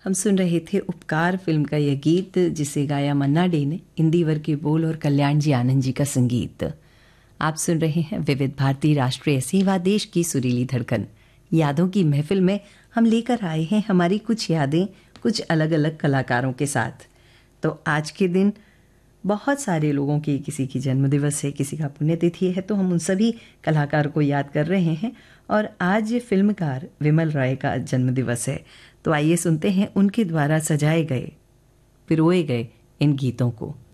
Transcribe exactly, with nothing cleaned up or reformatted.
हम सुन रहे थे उपकार फिल्म का यह गीत, जिसे गाया मन्ना डे ने, इंदिवर के बोल और कल्याण जी आनंद जी का संगीत। आप सुन रहे हैं विविध भारती राष्ट्रीय सेवा, देश की सुरीली धड़कन। यादों की महफिल में हम लेकर आए हैं हमारी कुछ यादें कुछ अलग अलग कलाकारों के साथ। तो आज के दिन बहुत सारे लोगों की, किसी की जन्मदिवस है, किसी का पुण्यतिथि है, तो हम उन सभी कलाकारों को याद कर रहे हैं। और आज ये फिल्मकार विमल रॉय का जन्मदिवस है। तो आइए सुनते हैं उनके द्वारा सजाए गए, पिरोए गए इन गीतों को।